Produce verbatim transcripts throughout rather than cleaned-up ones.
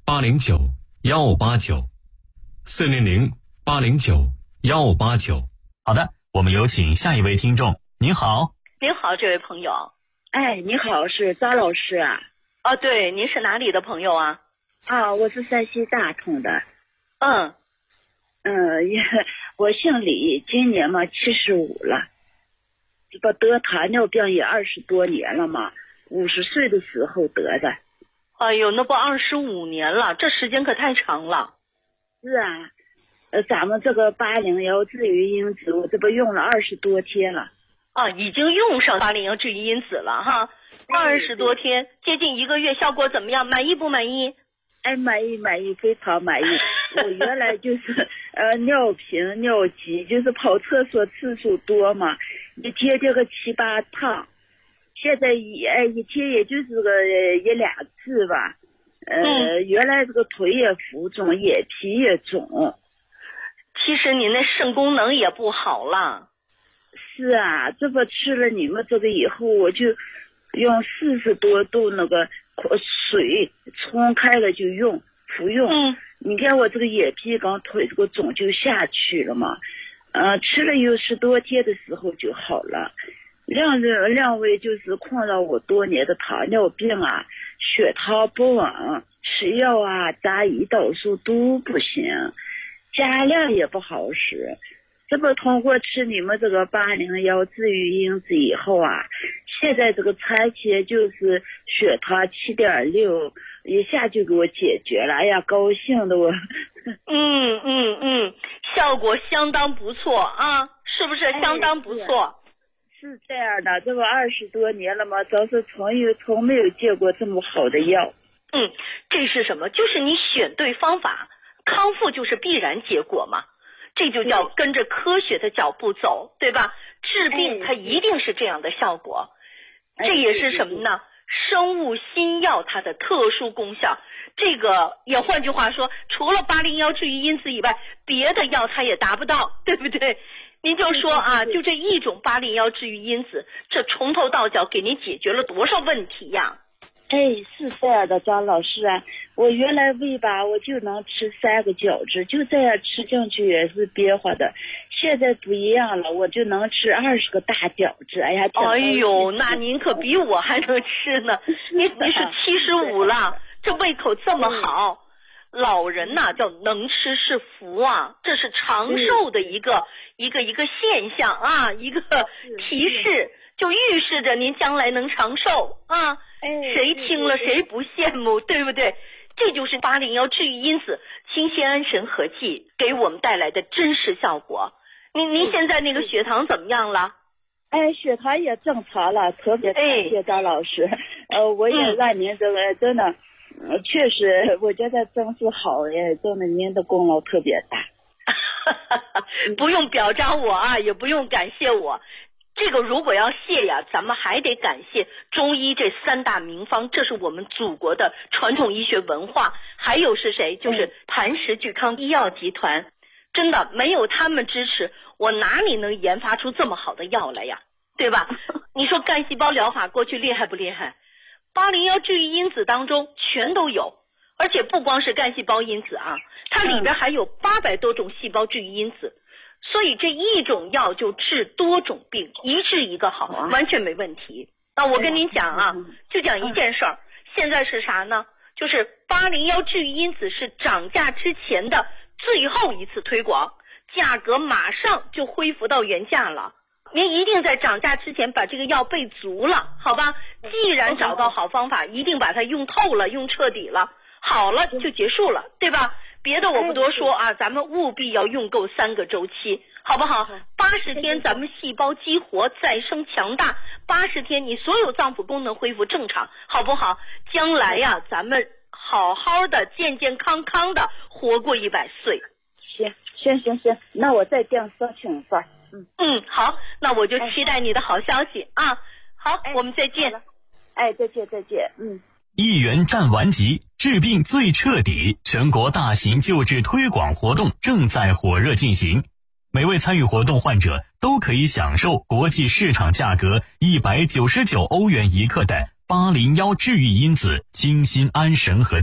八零九幺八九，四零零八零九幺八九。 好的，我们有请下一位听众。您好。 您好，这位朋友。 哎，你好，是张老师啊？ 啊，对，您是哪里的朋友啊？ 啊，我是山西大同的。 嗯。 嗯，也我姓李，今年嘛七十五了，这不得糖尿病也二十多年了嘛，五十岁的时候得的。 哎呦，那不二十五年了，这时间可太长了。 是啊，呃，咱们这个八零幺治愈因子，我这不用了二十多天了。 啊，已经用上八零幺治愈因子了哈，二十多天，接近一个月，效果怎么样？满意不满意？ 哎，满意满意，非常满意。我原来就是呃尿频尿急，就是跑厕所次数多嘛，一天这个七八趟，现在一哎一天也就是个一两次吧。呃、嗯，原来这个腿也浮肿，眼皮也肿。 其实你那肾功能也不好了。 是啊，这不吃了你们这个以后，我就用四十多度那个水冲开了就用服用。 嗯， 你看我这个眼皮刚腿这个肿就下去了嘛，呃，吃了有十多天的时候就好了。两两位就是困扰我多年的糖尿病啊，血糖不稳，吃药啊打胰岛素都不行，加量也不好使。这不通过吃你们这个八零幺治愈因子以后啊，现在这个餐前就是血糖七点六，一下就给我解决了，哎呀，高兴的我。 嗯嗯嗯，效果相当不错啊，是不是相当不错？ 哎、是, 是这样的，这不二十多年了嘛，倒是从有从没有见过这么好的药。 嗯，这是什么？就是你选对方法，康复就是必然结果嘛。这就叫跟着科学的脚步走，对吧？治病它一定是这样的效果。这也是什么呢？生物新药它的特殊功效。这个也换句话说，除了八零幺治愈因子以外，别的药它也达不到，对不对？您就说啊，就这一种八零幺治愈因子，这从头到脚给您解决了多少问题呀？ 哎，是这样的，张老师啊，我原来胃吧，我就能吃三个饺子，就这样吃进去也是憋坏的。现在不一样了，我就能吃二十个大饺子。哎呀， 哎呦，那您可比我还能吃呢。你你是七十五了，这胃口这么好。老人呐、啊，叫能吃是福啊，这是长寿的一个一个一个现象啊，一个提示，就预示着您将来能长寿啊。谁听了谁不羡慕，对不对？这就是八零幺治愈因子清心安神和气给我们带来的真实效果。您您现在那个血糖怎么样了？ 哎，血糖也正常了，特别感谢张老师。哎、呃，我也让您这个、嗯、真的，呃，确实我觉得真是好耶，真的您的功劳特别大。 不用表彰我啊，也不用感谢我。这个如果要谢呀，咱们还得感谢中医这三大名方，这是我们祖国的传统医学文化。还有是谁？就是磐石聚康医药集团。真的没有他们支持，我哪里能研发出这么好的药来呀？对吧？你说干细胞疗法过去厉害不厉害？八零幺治愈因子当中全都有，而且不光是干细胞因子啊，它里边还有八百多种细胞治愈因子。所以这一种药就治多种病，一治一个好，完全没问题。那我跟您讲啊，就讲一件事儿，现在是啥呢？就是八零幺治愈因子是涨价之前的最后一次推广，价格马上就恢复到原价了。您一定在涨价之前把这个药备足了，好吧？既然找到好方法，一定把它用透了，用彻底了，好了就结束了，对吧？别的我不多说啊，咱们务必要用够三个周期，好不好？八十天咱们细胞激活再生强大，八十天你所有脏腑功能恢复正常，好不好？将来呀，咱们好好的健健康康的活过一百岁。 行行行行，那我再这样申请一份。嗯嗯，好，那我就期待你的好消息啊。好，哎、我们再见。 哎，再见再见。嗯。 一元战完级，治病最彻底，全国大型救治推广活动正在火热进行。每位参与活动患者都可以享受国际市场价格一百九十九欧元一克的八零幺治愈因子清心安神和剂。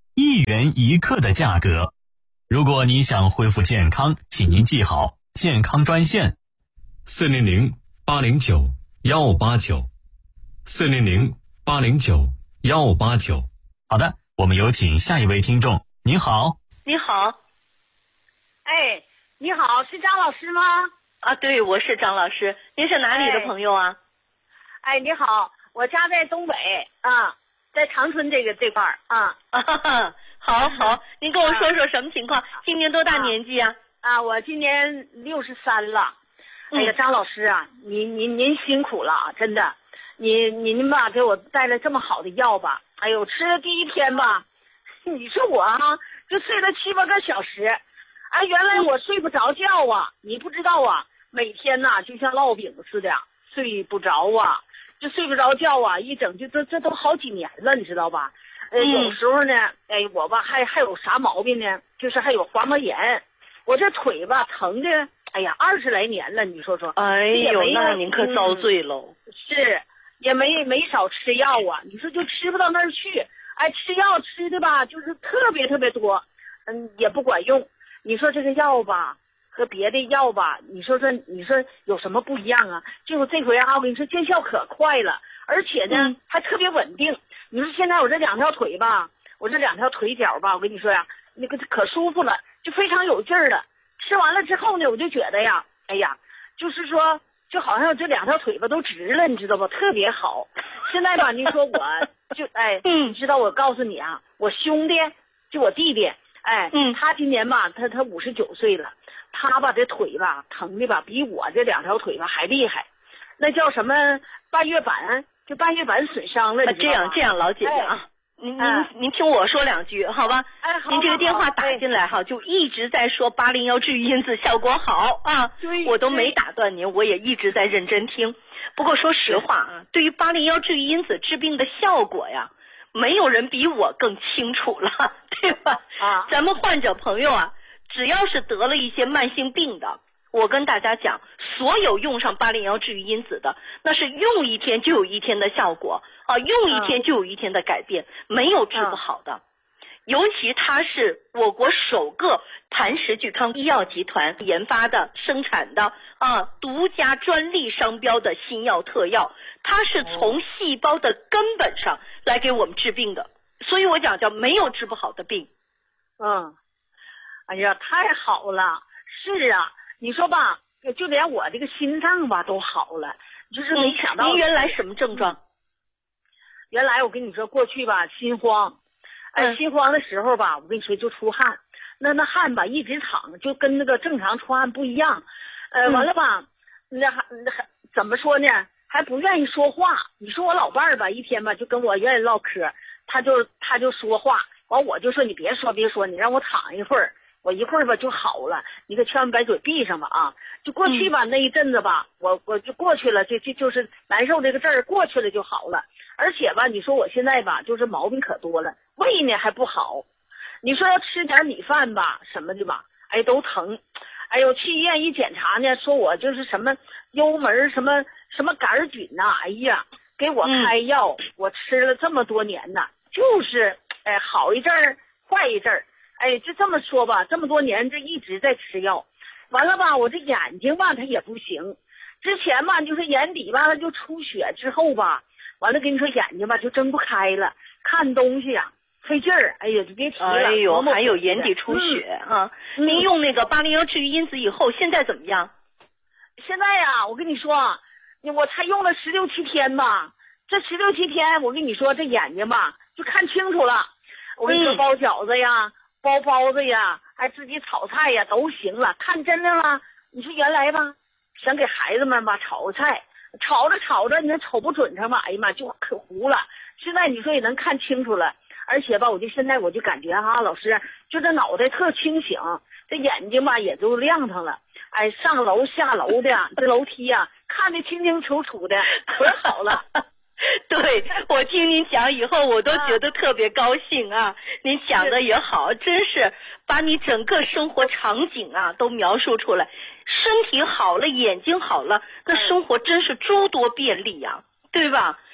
一元一克的价格。如果你想恢复健康，请您记好健康专线四零零八零九幺八九，四零零八零九幺八九。 好的，我们有请下一位听众。您好。 你好。 哎，你好，是张老师吗？ 啊，对，我是张老师。您是哪里的朋友啊？ 哎，哎你好，我家在东北啊，在长春这个这块儿啊。 啊哈哈，好好，您跟我说说什么情况？今年多大年纪啊？ 啊，我今年六十三了。哎呀，张老师啊，您您您辛苦了啊，真的。你您吧给我带来这么好的药吧，哎呦，吃的第一天吧，你说我啊就睡了七八个小时，哎，原来我睡不着觉啊，你不知道啊，每天呐就像烙饼似的睡不着啊，就睡不着觉啊，一整就这这都好几年了，你知道吧？呃，有时候呢，哎，我吧还还有啥毛病呢？就是还有滑膜炎，我这腿吧疼的，哎呀，二十来年了，你说说。 哎呦，那您可遭罪喽。 嗯、是。也没没少吃药啊，你说就吃不到那儿去，哎，吃药吃的吧，就是特别特别多，嗯，也不管用。你说这个药吧，和别的药吧，你说这你说有什么不一样啊？就这回啊，我跟你说见效可快了，而且呢、嗯、还特别稳定。你说现在我这两条腿吧，我这两条腿脚吧，我跟你说呀，那个可舒服了，就非常有劲儿了。吃完了之后呢，我就觉得呀，哎呀，就是说。就好像这两条腿吧都直了，你知道吧？特别好。现在吧，你说我就哎，嗯，知道我告诉你啊，我兄弟就我弟弟，哎，嗯，他今年吧，他他五十九岁了，他吧这腿吧疼的吧比我这两条腿吧还厉害，那叫什么半月板，就半月板损伤了。 啊、这样这样，老姐姐啊。哎您您您听我说两句，好吧？ 哎，好。 您这个电话打进来哈，就一直在说八零幺治愈因子效果好啊， 对， 我都没打断您，我也一直在认真听。不过说实话啊，对于八零幺治愈因子治病的效果呀，没有人比我更清楚了，对吧？啊，咱们患者朋友啊，只要是得了一些慢性病的，我跟大家讲，所有用上八零幺治愈因子的，那是用一天就有一天的效果啊，用一天就有一天的改变，嗯、没有治不好的。嗯、尤其它是我国首个谭氏聚康医药集团研发的、生产的啊，独家专利商标的新药特药，它是从细胞的根本上来给我们治病的。所以我讲叫没有治不好的病。 嗯，哎呀，太好了！是啊。你说吧，就连我这个心脏吧都好了，就是没想到。 您原来什么症状？ 原来我跟你说，过去吧心慌，哎，心慌的时候吧，我跟你说就出汗，那那汗吧一直淌，就跟那个正常出汗不一样。呃，完了吧，那还那还怎么说呢？还不愿意说话。你说我老伴儿吧，一天吧就跟我愿意唠嗑，他就他就说话，完我就说你别说别说，你让我躺一会儿。我一会儿吧就好了，你可千万把嘴闭上吧啊！就过去吧、嗯、那一阵子吧，我我就过去了，这这就是难受这个阵儿过去了就好了。而且吧，你说我现在吧，就是毛病可多了，胃呢还不好。你说要吃点米饭吧什么的吧，哎都疼。哎呦，去医院一检查呢，说我就是什么幽门什么什么杆菌呐、啊，哎呀，给我开药，嗯、我吃了这么多年呐，就是哎好一阵儿坏一阵儿。哎，就这么说吧，这么多年这一直在吃药，完了吧，我这眼睛吧它也不行，之前吧就是眼底吧就出血之后吧，完了跟你说眼睛吧就睁不开了，看东西呀、啊、费劲儿，哎呀就别提了。 哎呦，还有眼底出血、嗯、啊！您用那个八零幺治愈因子以后，现在怎么样？ 现在呀，我跟你说，我才用了十六七天吧，这十六七天我跟你说这眼睛吧就看清楚了，我跟你说包饺子呀。嗯包包子呀，还自己炒菜呀，都行了。看真的了，你说原来吧，想给孩子们吧炒个菜，炒着炒着，你那瞅不准上吧，哎呀妈，就可糊了。现在你说也能看清楚了，而且吧，我就现在我就感觉哈、啊，老师就这脑袋特清醒，这眼睛吧也都亮堂了。哎，上楼下楼的这楼梯呀、啊，看得清清楚楚的，可好了。 对，我听您讲以后，我都觉得特别高兴啊！您讲的也好，真是把你整个生活场景啊都描述出来。身体好了，眼睛好了，那生活真是诸多便利呀、啊，对吧？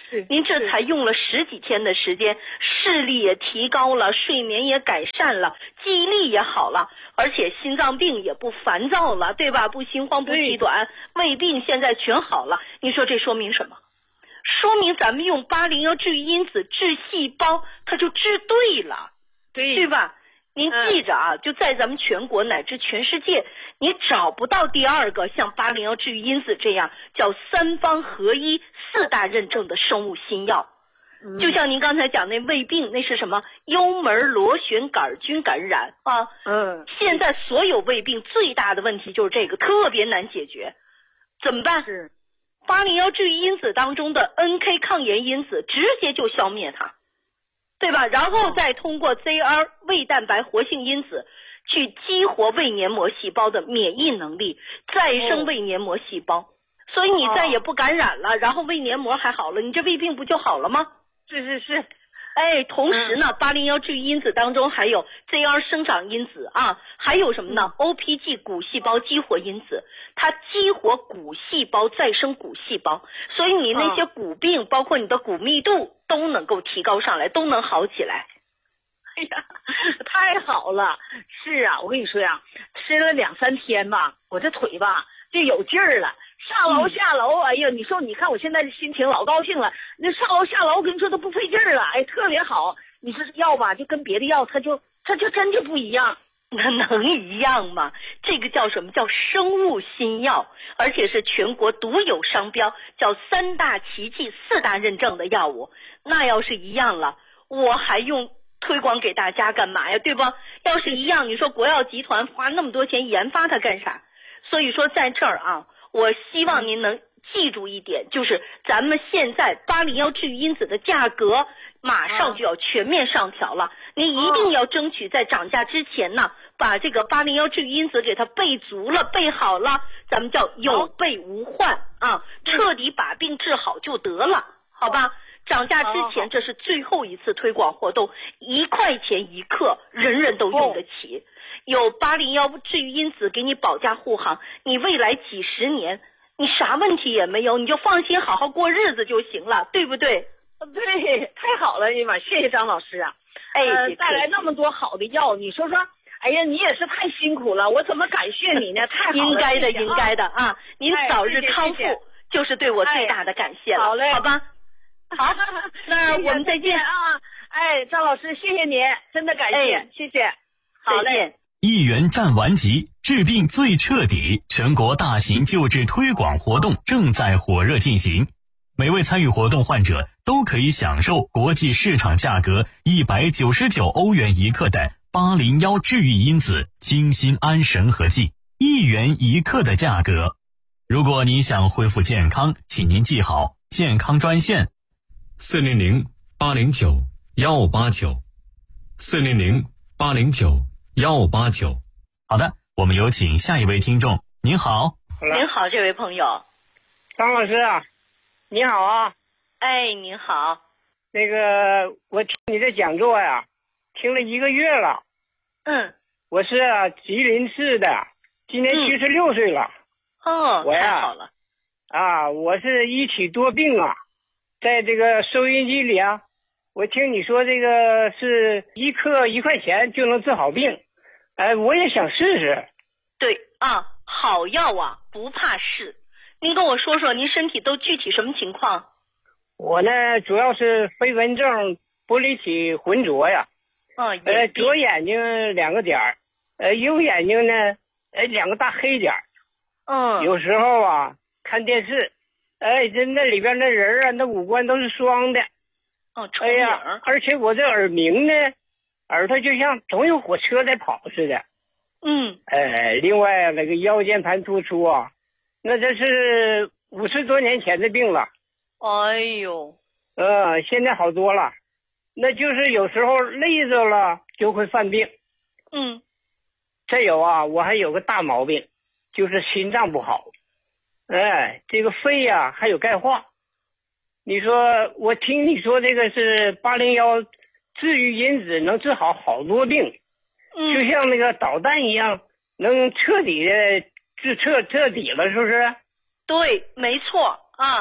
您这才用了十几天的时间，视力也提高了，睡眠也改善了，记忆力也好了，而且心脏病也不烦躁了，对吧？不心慌不气短，胃病现在全好了。你说这说明什么？说明咱们用八零幺治愈因子治细胞，它就治对了， 对对吧？您记着啊，嗯、就在咱们全国乃至全世界，你找不到第二个像八零幺治愈因子这样叫三方合一、四大认证的生物新药。嗯、就像您刚才讲那胃病，那是什么？幽门螺旋杆菌感染啊。嗯。现在所有胃病最大的问题就是这个，特别难解决，怎么办？是。八零幺治愈因子当中的 N K 抗炎因子直接就消灭它。对吧？然后再通过 Z R 胃蛋白活性因子去激活胃黏膜细胞的免疫能力，再生胃黏膜细胞，所以你再也不感染了，然后胃黏膜还好了，你这胃病不就好了吗？ 是是是。 哎，同时呢，八零幺治愈因子当中还有 Z R 生长因子啊，还有什么呢 ？O P G 骨细胞激活因子，它激活骨细胞再生骨细胞，所以你那些骨病，包括你的骨密度都能够提高上来，都能好起来。 哎呀，太好了！是啊，我跟你说呀，吃了两三天吧，我这腿吧就有劲儿了。上楼下楼，哎呀，你说你看我现在的心情老高兴了。那上楼下楼，我跟你说都不费劲儿了，哎，特别好。你说药吧，就跟别的药，它就它就真就不一样。 那能一样吗？这个叫什么？叫生物新药，而且是全国独有商标，叫三大奇迹、四大认证的药物。那要是一样了，我还用推广给大家干嘛呀？对吧？要是一样，你说国药集团花那么多钱研发它干啥？所以说在这儿啊。我希望您能记住一点，就是咱们现在八零幺治愈因子的价格马上就要全面上调了，您一定要争取在涨价之前呢，把这个八零幺治愈因子给它备足了、备好了，咱们叫有备无患啊，彻底把病治好就得了，好吧？涨价之前，这是最后一次推广活动，一块钱一克，人人都用得起。有八零幺治愈因子给你保驾护航，你未来几十年你啥问题也没有，你就放心好好过日子就行了，对不对？ 对，太好了，哎呀妈，谢谢张老师啊！哎，呃、带来那么多好的药，你说说，哎呀，你也是太辛苦了，我怎么感谢你呢？太好了， 应该的， 谢谢应该的啊！您早日康复，哎、谢谢就是对我最大的感谢了， 哎、好嘞， 好吧？好，那我们再见啊！哎，张老师，谢谢您，真的感谢，哎、谢谢，好嘞。 一元战完疾，治病最彻底，全国大型救治推广活动正在火热进行。每位参与活动患者都可以享受国际市场价格一百九十九欧元一克的八零幺治愈因子清心安神合剂，一元一克的价格。如果你想恢复健康，请您记好健康专线四零零八零九幺八九，四零零八零九幺八九。 好的，我们有请下一位听众。您好。 您好，这位朋友。 张老师啊，你好啊。 哎，您好。 那个，我听你的讲座呀，听了一个月了。 嗯。 我是啊，吉林市的，今年七十六岁了。 哦， 我呀， 太好了。 啊，我是一体多病啊，在这个收音机里啊，我听你说这个是一克一块钱就能治好病，哎，我也想试试。 对啊，好药啊，不怕试。您跟我说说，您身体都具体什么情况？ 我呢，主要是飞蚊症、玻璃体浑浊呀。 嗯， 呃，左眼睛两个点儿，呃，右眼睛呢，呃，两个大黑点儿。 嗯。 有时候啊，看电视，哎，这那里边的人啊，那五官都是双的。 哦， 哎呀，而且我这耳鸣呢，耳朵就像总有火车在跑似的。 嗯。 哎，另外那个腰间盘突出啊，那这是五十多年前的病了。 哎呦。 呃，现在好多了，那就是有时候累着了就会犯病。 嗯。 再有啊，我还有个大毛病，就是心脏不好。哎，这个肺呀、啊、还有钙化。你说我听你说这个是八零幺治愈因子能治好好多病， 嗯， 就像那个导弹一样，能彻底的治彻彻底了，是不是？ 对，没错啊。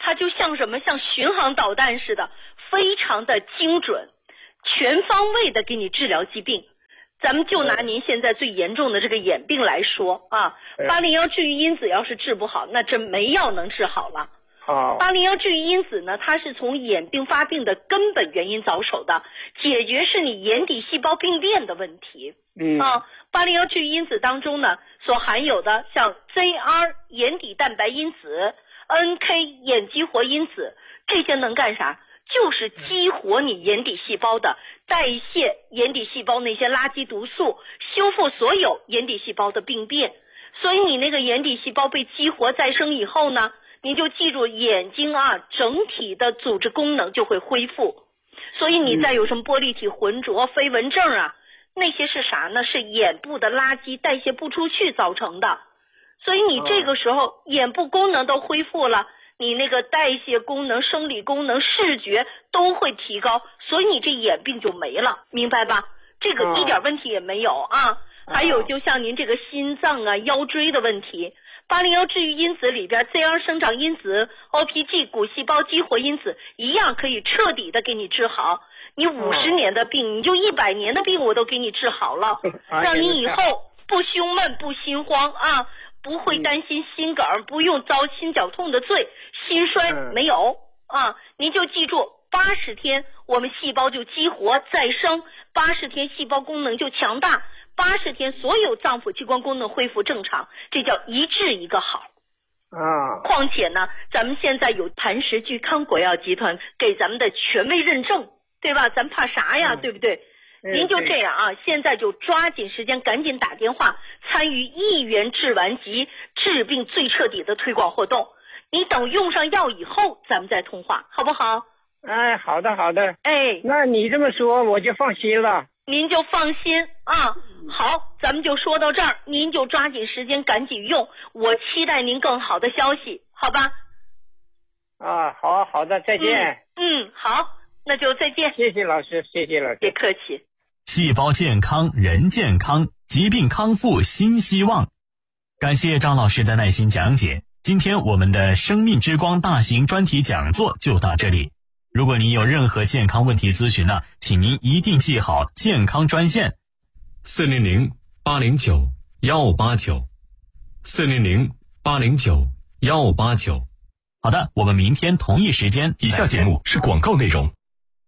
它就像什么，像巡航导弹似的，非常的精准，全方位的给你治疗疾病。咱们就拿您现在最严重的这个眼病来说啊，八零幺治愈因子要是治不好，那真没药能治好了。 好， 八零幺治愈因子呢，它是从眼病发病的根本原因着手的，解决是你眼底细胞病变的问题。 嗯啊，八零幺治愈因子当中呢，所含有的像 Z R 眼底蛋白因子、N K 眼激活因子，这些能干啥？就是激活你眼底细胞的代谢，眼底细胞那些垃圾毒素，修复所有眼底细胞的病变。所以你那个眼底细胞被激活再生以后呢，你就记住眼睛啊整体的组织功能就会恢复。所以你再有什么玻璃体浑浊、飞蚊症啊，那些是啥呢？是眼部的垃圾代谢不出去造成的。所以你这个时候眼部功能都恢复了，你那个代谢功能、生理功能、视觉都会提高，所以你这眼病就没了，明白吧？这个一点问题也没有啊。还有就像您这个心脏啊、腰椎的问题，八零幺治愈因子里边 Z R 生长因子、O P G 骨细胞激活因子一样可以彻底的给你治好。你五十年的病，你就一百年的病我都给你治好了，让你以后不胸闷、不心慌啊。不会担心心梗，不用遭心绞痛的罪，心衰没有啊！您就记住，八十天我们细胞就激活再生，八十天细胞功能就强大，八十天所有脏腑器官功能恢复正常，这叫一治一个好啊！ 况且呢，咱们现在有磐石聚康国药集团给咱们的权威认证，对吧？咱怕啥呀？嗯、对不对？您就这样啊，现在就抓紧时间，赶紧打电话参与一元治完疾治病最彻底的推广活动。你等用上药以后，咱们再通话，好不好？ 哎，好的好的。 哎， 那你这么说我就放心了。 您就放心啊。好，咱们就说到这儿，您就抓紧时间赶紧用，我期待您更好的消息，好吧？ 啊，好好的，再见。 嗯，嗯好，那就再见。 谢谢老师，谢谢老师， 别客气。 细胞健康，人健康，疾病康复新希望。感谢张老师的耐心讲解。今天我们的生命之光大型专题讲座就到这里。如果您有任何健康问题咨询呢，请您一定记好健康专线四零零八零九幺八九四零零八零九幺八九。 好的，我们明天同一时间。 以下节目是广告内容。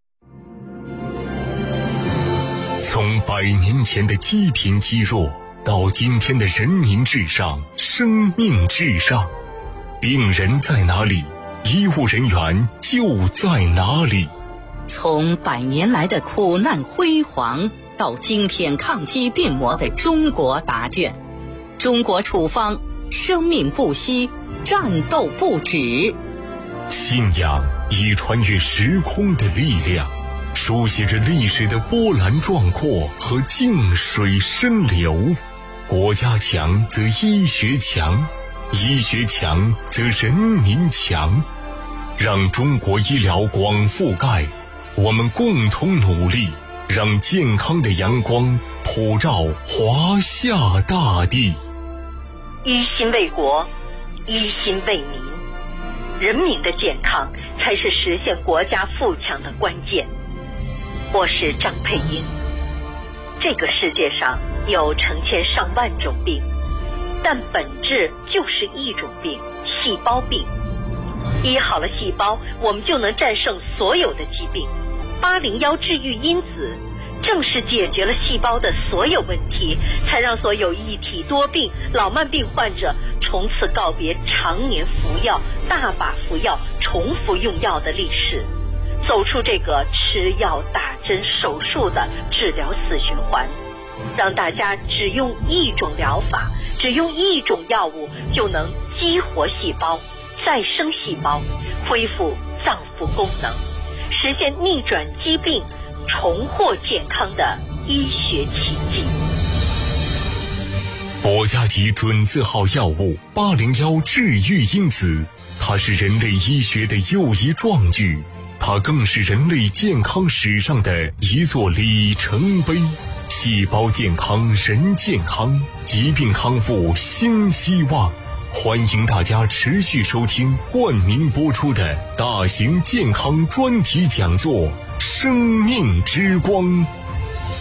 从百年前的积贫积弱到今天的人民至上、生命至上，病人在哪里，医务人员就在哪里。 从百年来的苦难辉煌到今天抗击病魔的中国答卷，中国处方，生命不息，战斗不止。 信仰以穿越时空的力量，书写着历史的波澜壮阔和静水深流。国家强则医学强，医学强则人民强。让中国医疗广覆盖，我们共同努力，让健康的阳光普照华夏大地。 一心为国，一心为民，人民的健康才是实现国家富强的关键。我是张佩英。这个世界上有成千上万种病，但本质就是一种病，细胞病。医好了细胞，我们就能战胜所有的疾病。八零幺治愈因子正是解决了细胞的所有问题，才让所有一体多病、老慢病患者从此告别常年服药、大把服药、重复用药的历史，走出这个吃药、打针、手术的治疗死循环，让大家只用一种疗法，只用一种药物就能激活细胞、再生细胞，恢复脏腑功能，实现逆转疾病、重获健康的医学奇迹。 国家级准字号药物八零幺治愈因子，它是人类医学的又一壮举，它更是人类健康史上的一座里程碑。细胞健康，人健康，疾病康复新希望。 欢迎大家持续收听冠名播出的大型健康专题讲座《生命之光》。